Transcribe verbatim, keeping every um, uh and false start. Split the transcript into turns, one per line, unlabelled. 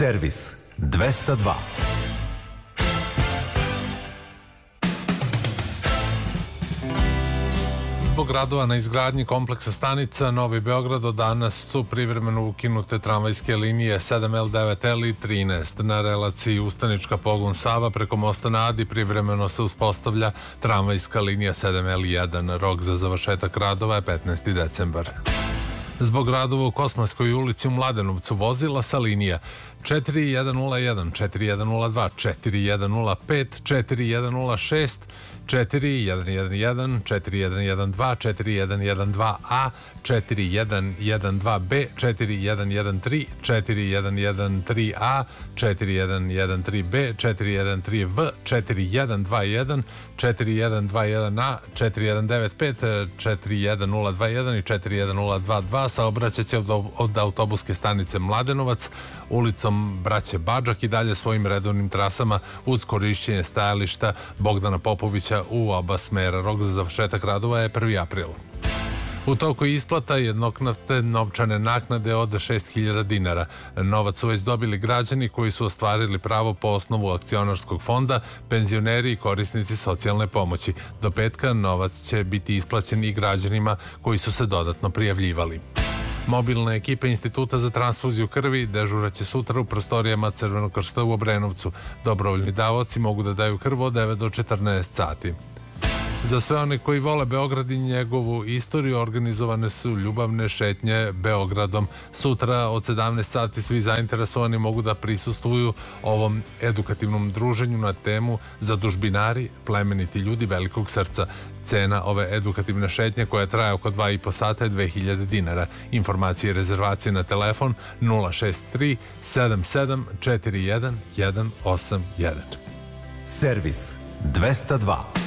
Servis dvesta dva.
Zbog radova na izgradnji kompleksa stanica Novi Beograd od danas su privremeno ukinute tramvajske linije sedam L, devet L i trinaest. Na relaciji Ustanička pogon Sava preko mosta na Adi privremeno se uspostavlja tramvajska linija sedam L jedan. Rok za završetak radova je petnaesti decembar. Zbog radova u Kosmanskoj ulici u Mladenovcu vozila sa linija četiri jedan nula jedan, četiri jedan nula dva, četiri jedan nula pet, četiri jedan nula šest, četiri jedan jedan jedan, četiri jedan jedan dva, četiri jedan jedan dva A, četiri jedan jedan dva B, četiri jedan jedan tri, četiri jedan jedan tri A, četiri jedan jedan tri B, četiri jedan tri V, četiri jedan dva jedan, četiri jedan dva jedan A, četiri jedan devet pet, četiri jedan nula dva jedan i četiri jedan nula dva dva. Saobraćaće od, od autobuske stanice Mladenovac ulicom Braće Badžak i dalje svojim redovnim trasama uz korišćenje stajališta Bogdana Popovića u oba smera. Rok za završetak radova je prvi april. U toku isplata jednokratne novčane naknade od šest hiljada dinara. Novac su već dobili građani koji su ostvarili pravo po osnovu akcionarskog fonda, penzioneri i korisnici socijalne pomoći. Do petka novac će biti isplaćen i građanima koji su se dodatno prijavljivali. Mobilne ekipe Instituta za transfuziju krvi dežuraće sutra u prostorijama Crvenog krsta u Obrenovcu. Dobrovoljni davaoci mogu da daju krv od devet do četrnaest sati. Za sve one koji vole Beograd i njegovu istoriju organizovane su ljubavne šetnje Beogradom. Sutra od sedamnaest sati svi zainteresovani mogu da prisustvuju ovom edukativnom druženju na temu Zadužbinari, plemeniti ljudi velikog srca. Cena ove edukativne šetnje koja traje oko dva i po sata je dve hiljade dinara. Informacije i rezervacije na telefon nula šest tri sedam sedam četiri jedan jedan osam jedan.
Servis dvesta dva.